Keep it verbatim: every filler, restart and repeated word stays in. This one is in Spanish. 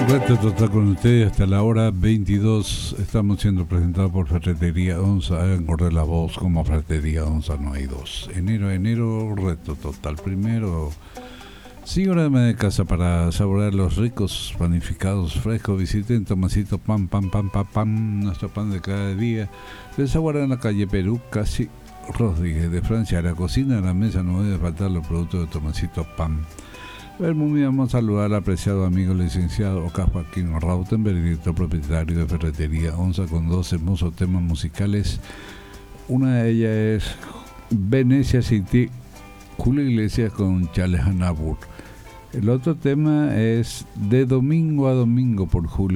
Reto total con ustedes hasta la hora veintidós. Estamos siendo presentados por Ferretería Onza. Hagan correr la voz, como Ferretería Onza no hay dos. Enero a enero, reto total. Primero, sigo ama de casa para saborear los ricos panificados frescos. Visiten Tomasito Pan, Pan, Pan, Pan, Pan, nuestro pan de cada día. De sabor en la calle Perú, casi Rodríguez de Francia. A la cocina, a la mesa no debe faltar los productos de Tomasito Pan. Muy vamos a saludar al apreciado amigo licenciado Ocas Joaquín Rautenberg, director propietario de Ferretería Onza, con dos hermosos temas musicales. Una de ellas es Venecia City, Julio Iglesias con Charles Aznavour. El otro tema es De Domingo a Domingo por Julio